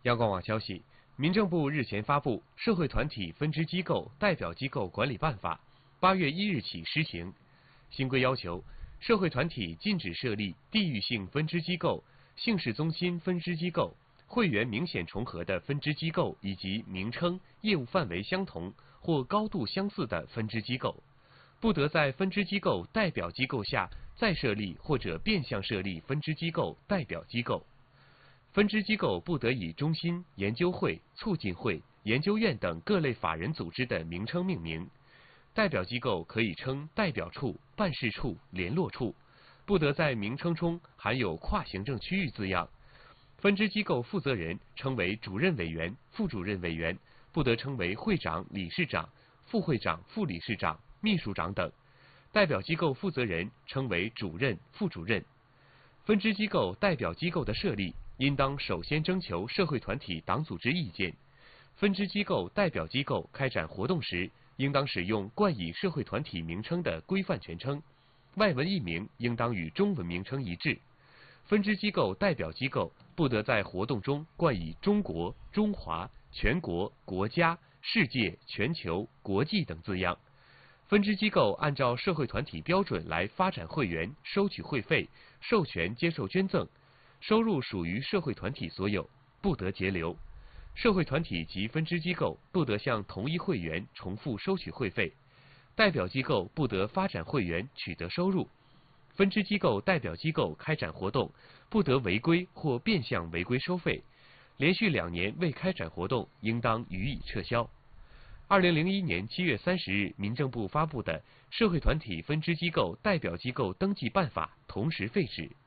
央广网消息，民政部日前发布《社会团体分支机构代表机构管理办法》，8月1日起施行。新规要求，社会团体禁止设立地域性分支机构、姓氏中心分支机构、会员明显重合的分支机构以及名称、业务范围相同或高度相似的分支机构，不得在分支机构代表机构下再设立或者变相设立分支机构代表机构。分支机构不得以中心、研究会、促进会、研究院等各类法人组织的名称命名。代表机构可以称代表处、办事处、联络处，不得在名称中含有跨行政区域字样。分支机构负责人称为主任委员、副主任委员，不得称为会长、理事长、副会长、副理事长、秘书长等。代表机构负责人称为主任、副主任。分支机构代表机构的设立，应当首先征求社会团体党组织意见。分支机构代表机构开展活动时，应当使用冠以社会团体名称的规范全称，外文译名应当与中文名称一致。分支机构代表机构不得在活动中冠以中国、中华、全国、国家、世界、全球、国际等字样。分支机构按照社会团体标准来发展会员、收取会费、授权接受捐赠，收入属于社会团体所有，不得节流。社会团体及分支机构不得向同一会员重复收取会费，代表机构不得发展会员取得收入。分支机构代表机构开展活动，不得违规或变相违规收费，连续2年未开展活动，应当予以撤销。2001年7月30日，民政部发布的《社会团体分支机构代表机构登记办法》同时废止。